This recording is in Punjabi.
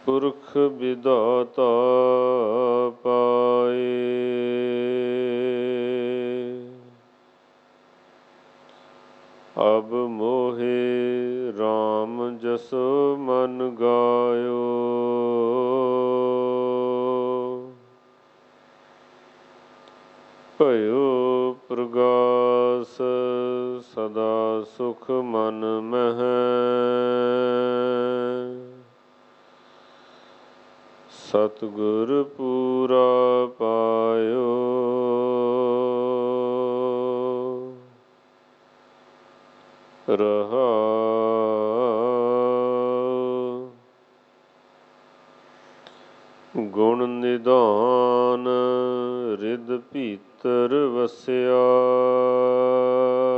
ਪੁਰਖ ਵਿਧਾਤਾ ਪਾਏ। ਅਬ ਮੋਹਿ RAM ਜਸ ਮਨ ਗਾਇਓ। ਭਇਓ ਪ੍ਰਗਾਸ ਸਦਾ ਸੁਖ ਮਨ ਮਹਿ। ਸਤਿਗੁਰ ਪੂਰਾ ਪਾਇਓ। ਰਹਾਉ। ਗੁਣ ਨਿਧਾਨ ਰਿਦ ਭੀਤਰ ਵਸਿਆ।